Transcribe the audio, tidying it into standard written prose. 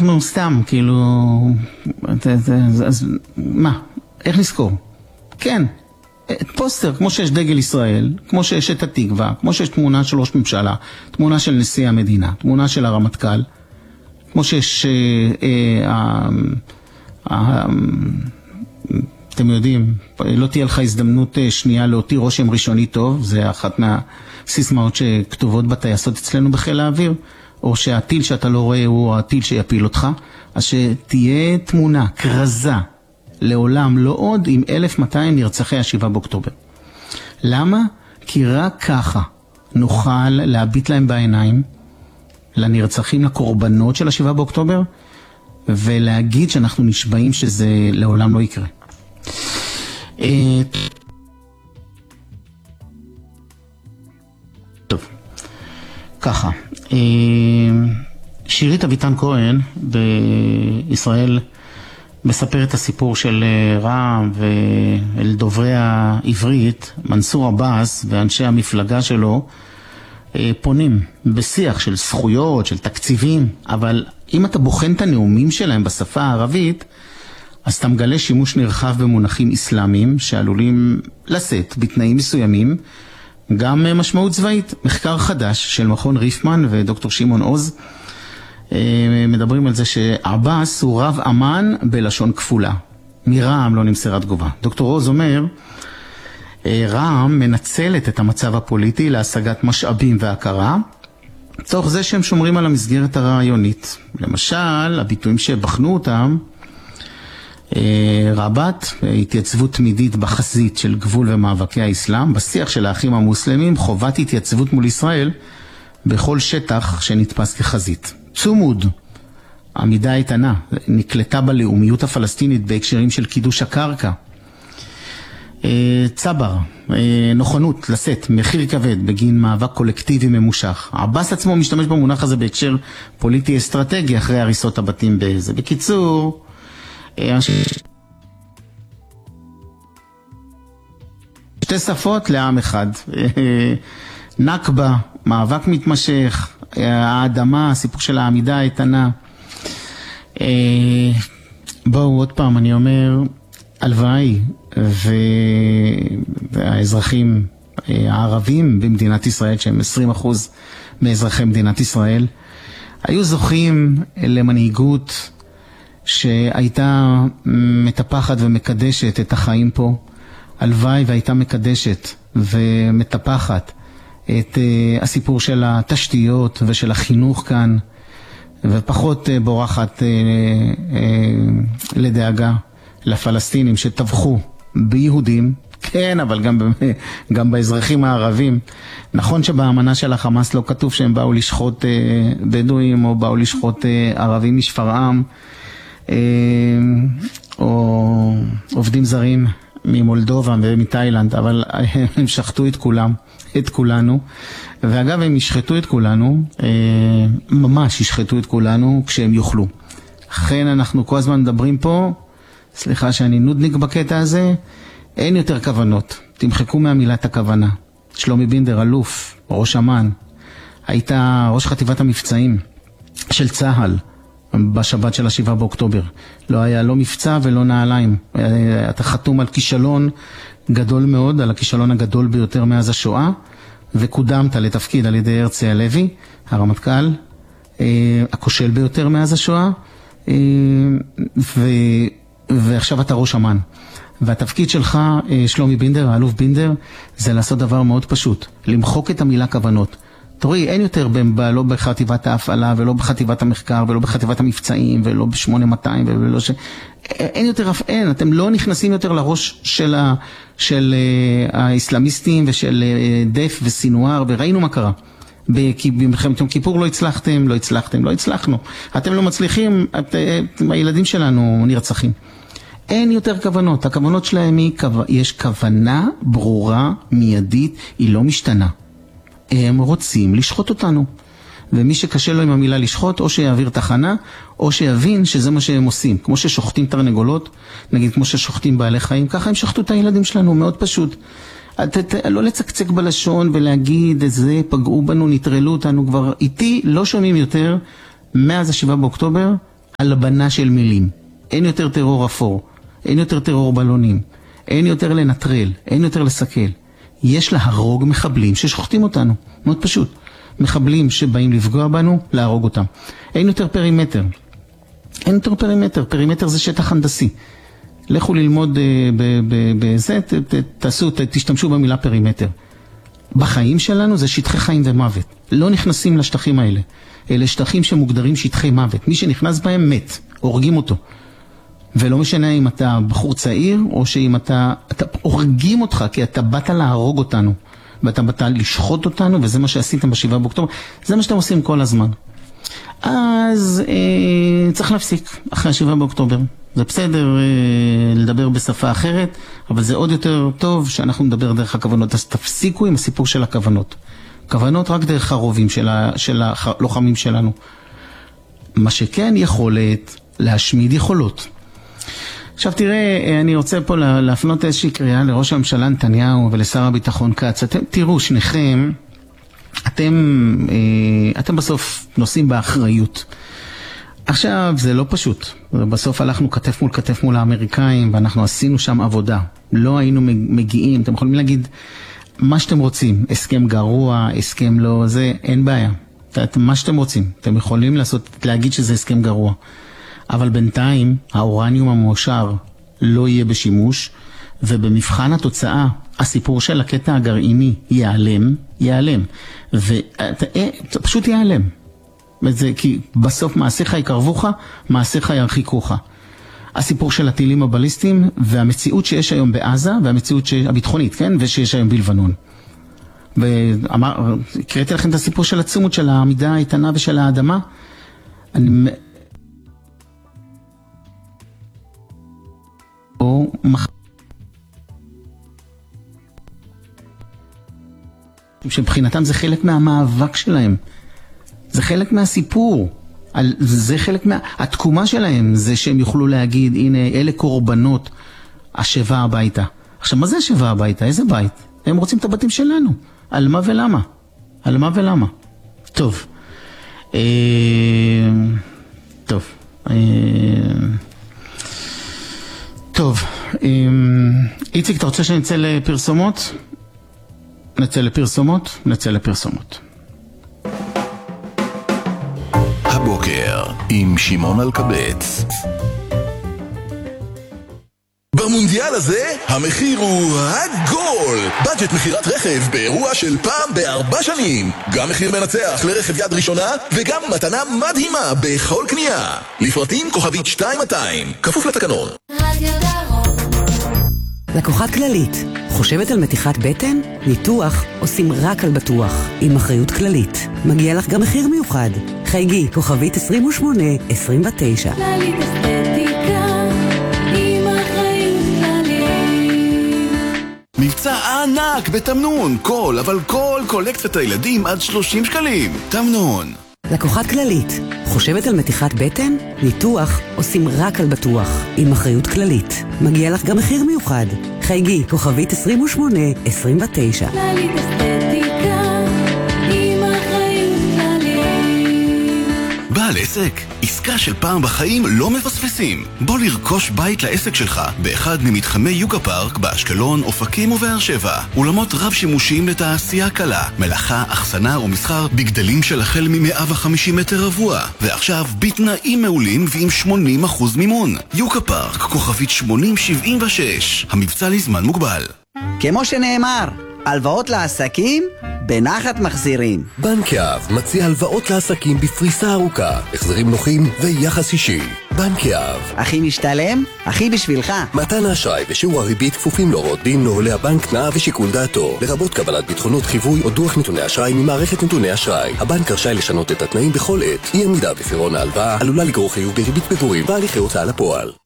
אנחנו סתם, כאילו, אז מה? איך נזכור? כן, פוסטר, כמו שיש דגל ישראל, כמו שיש את התקווה, כמו שיש תמונה של ראש ממשלה, תמונה של נשיא המדינה, תמונה של הרמטכ"ל, כמו שיש, אתם יודעים, לא תהיה לך הזדמנות שנייה להותיר רושם ראשוני טוב, זה אחת מהסיסמאות שכתובות בטייסות אצלנו בחיל האוויר, או שהטיל שאתה לא רואה הוא הטיל שיפיל אותך, אז שתהיה תמונה, קרזה, לעולם לא עוד עם 1,200 נרצחי ה7 באוקטובר. למה? כי רק ככה נוכל להביט להם בעיניים, לנרצחים, לקורבנות של ה7 באוקטובר, ולהגיד שאנחנו נשבעים שזה לעולם לא יקרה. טוב, ככה. שירית אביטן כהן בישראל מספר את הסיפור של רע"מ ואל דוברי העברית, מנסור עבאס ואנשי המפלגה שלו פונים בשיח של זכויות, של תקציבים, אבל אם אתה בוחן את הנאומים שלהם בשפה הערבית, אז אתה מגלה שימוש נרחב במונחים אסלאמיים שעלולים לשאת בתנאים מסוימים גם משמעות צבאית. מחקר חדש של מכון ריפמן ודוקטור שמעון עוז מדברים על זה שעבאס הוא רב אמן בלשון כפולה. מרע"מ לא נמסרה תגובה. דוקטור עוז אומר, רע"מ מנצלת את המצב הפוליטי להשגת משאבים והכרה, תוך זה שהם שומרים על המסגרת הרעיונית. למשל, הביטויים שבחנו אותם, רבת, התייצבות תמידית בחזית של גבול ומאבקי האסלאם, בשיח של האחים המוסלמים, חובת התייצבות מול ישראל בכל שטח שנתפס כחזית. צומוד, עמידה איתנה, נקלטה בלאומיות הפלסטינית בהקשרים של קידוש הקרקע. צבר, נכונות לשאת מחיר כבד בגין מאבק קולקטיבי ממושך. עבאס עצמו משתמש במונח הזה בהקשר פוליטי אסטרטגי אחרי הריסות הבתים בזה. בקיצור, שתי שפות לעם אחד. נקבה, מאבק מתמשך, האדמה, הסיפור של העמידה האיתנה. בואו עוד פעם, אני אומר, הלוואי והאזרחים הערבים במדינת ישראל, שהם 20% מאזרחי מדינת ישראל, היו זוכים למנהיגות שהייתה מטפחת ומקדשת את החיים פה. הלוואי והייתה מקדשת ומטפחת את הסיפור של התשתיות ושל החינוך כאן, ופחות בורחת לדאגה לפלסטינים שטבחו ביהודים, כן, אבל גם באזרחים הערבים. נכון שבאמנה של החמאס לא כתוב שהם באו לשחוט בדואים או באו לשחוט ערבים משפרעם או עובדים זרים ממולדובה ומתאילנד, אבל הם שחטו את כולם, את כולנו. ואגב, הם ישחטו את כולנו, ממש ישחטו את כולנו כשהם יוכלו. לכן אנחנו כל הזמן מדברים פה, סליחה שאני נודניק בקטע הזה, אין יותר כוונות. תמחקו מהמילת הכוונה. שלומי בינדר, אלוף, ראש אמ"ן, הייתה ראש חטיבת המבצעים של צה"ל בשבת של ה7 באוקטובר. לא היה לא מבצע ולא נעליים. אתה חתום על כישלון גדול מאוד, על הכישלון הגדול ביותר מאז השואה, וקודמת לתפקיד על ידי הרצי הלוי, הרמטכ"ל, הכושל ביותר מאז השואה, ועכשיו אתה ראש אמ"ן. והתפקיד שלך, שלומי בינדר, האלוף בינדר, זה לעשות דבר מאוד פשוט, למחוק את המילה כוונות. תראי, אין יותר לא בחטיבת ההפעלה, ולא בחטיבת המחקר, ולא בחטיבת המבצעים, ולא ב-8200, ולא אין יותר, אין, אתם לא נכנסים יותר לראש של האסלאמיסטים, ושל דף וסינואר, וראינו מה קרה. במלחמת יום כיפור לא הצלחנו. אתם לא מצליחים, הילדים שלנו נרצחים. אין יותר כוונות. הכוונות שלהם יש כוונה ברורה, מיידית, היא לא משתנה. הם רוצים לשחוט אותנו. ומי שקשה לו עם המילה לשחוט, או שיעביר תחנה, או שיבין שזה מה שהם עושים. כמו ששוחטים תרנגולות, נגיד כמו ששוחטים בעלי חיים, ככה הם שחטו את הילדים שלנו, מאוד פשוט. לא לצקצק בלשון ולהגיד איזה פגעו בנו, נטרלו אותנו כבר. איתי לא שומעים יותר, מאז ה7 באוקטובר, הלבנה של מילים. אין יותר טרור אפור, אין יותר טרור בלונים, אין יותר לנטרל, אין יותר לסכל. יש להרוג מחבלים ששוחטים אותנו, מאוד פשוט. מחבלים שבאים לפגוע בנו, להרוג אותם. אין יותר פרימטר. אין יותר פרימטר, פרימטר זה שטח הנדסי. לכו ללמוד בזה, תשתמשו במילה פרימטר. בחיים שלנו זה שטחי חיים ומוות. לא נכנסים לשטחים האלה. אלה שטחים שמוגדרים שטחי מוות. מי שנכנס בהם מת, הורגים אותו. ולא משנה אם אתה בחור צעיר, או שאם אתה הורגים אותך, כי אתה באת להרוג אותנו, ואתה באת לשחוט אותנו, וזה מה שעשיתם ב7 באוקטובר. זה מה שאתם עושים כל הזמן. אז צריך להפסיק אחרי 7 באוקטובר. זה בסדר לדבר בשפה אחרת, אבל זה עוד יותר טוב שאנחנו נדבר דרך הכוונות. אז תפסיקו עם הסיפור של הכוונות. כוונות רק דרך הרובים של הלוחמים שלנו. מה שכן יכולת, להשמיד יכולות. עכשיו תראה, אני רוצה פה להפנות איזושהי קריאה לראש הממשלה נתניהו ולשר הביטחון כץ. אתם תראו, שניכם, אתם בסוף נושאים באחריות. עכשיו זה לא פשוט. בסוף הלכנו כתף מול כתף מול האמריקאים, ואנחנו עשינו שם עבודה. לא היינו מגיעים, אתם יכולים להגיד מה שאתם רוצים, הסכם גרוע, הסכם לא, זה אין בעיה. מה שאתם רוצים, אתם יכולים להגיד שזה הסכם גרוע. אבל בינתיים האורניום המועשר לא יהיה בשימוש, ובמבחן התוצאה הסיפור של הקטע הגרעיני ייעלם, פשוט ייעלם. וזה כי בסוף מעשיך יקרבוך, מעשיך ירחיקוך. הסיפור של הטילים הבליסטיים והמציאות שיש היום בעזה, והמציאות הביטחונית, כן? ושיש היום בלבנון. קראתי לכם את הסיפור של הצומות של העמידה האיתנה ושל האדמה. שבחינתם זה חלק מהמאבק שלהם. זה חלק מהסיפור. זה חלק התקומה שלהם, זה שהם יוכלו להגיד, הנה, אלה קורבנות השבע הביתה. עכשיו, מה זה השבע הביתה? איזה בית? הם רוצים את הבתים שלנו. על מה ולמה? על מה ולמה? טוב. טוב. איציק, אתה רוצה שנצא לפרסומות? נצא לפרסומות. הבוקר עם שמעון אלקבץ. במונדיאל הזה המחיר הוא הגול. בדג'ט מחירת רכב באירוע של פעם ב4 שנים. גם מחיר מנצח לרכב יד ראשונה וגם מתנה מדהימה בכל קנייה. לפרטים כוכבית 2200 כפוף לתקנון. לקוחת כללית, חושבת על מתיחת בטן? ניתוח עושים רק על בטוח, עם אחריות כללית. מגיע לך גם מחיר מיוחד. חייגי, כוכבית 2829. כללית אסתטיקה, עם אחריות כללית. מבצע ענק בתמנון, כל קולקציית הילדים עד 30 שקלים. תמנון. לקוחת כללית, חושבת על מתיחת בטן? ניתוח עושים רק על בטוח, עם אחריות כללית. מגיע לך גם מחיר מיוחד. חייגי, כוכבית 2829. כללית אסתטיקה, עם אחריות כללית. בעל עסק, עסקה של פעם בחיים לא מפספסים. בוא לרכוש בית לעסק שלך באחד ממתחמי יוקה פארק באשקלון, אופקים ובאר שבע. אולמות רב שימושיים לתעשייה קלה, מלאכה, אחסנה ומסחר בגדלים של החל מ-150 מטר רבוע. ועכשיו בתנאים מעולים ועם 80% מימון. יוקה פארק, כוכבית 8076. המבצע לזמן מוגבל. כמו שנאמר, הלוואות לעסקים בנחת מחזירים. בנק יהב מציע הלוואות לעסקים בפריסה ארוכה, החזרים נוחים ויחס אישי. בנק יהב. הכי משתלם, הכי בשבילך. מתן האשראי ושיעור הריבית כפופים להוראות דין נוהלי הבנק, תנאיו ושיקול דעתו, לרבות קבלת ביטחונות חיווי או דוח נתוני אשראי ממערכת נתוני אשראי. הבנק רשאי לשנות את התנאים בכל עת. אי עמידה בפירעון ההלוואה עלולה לגרור חיוב בריבית פיגורים והליכי הוצאה לפועל.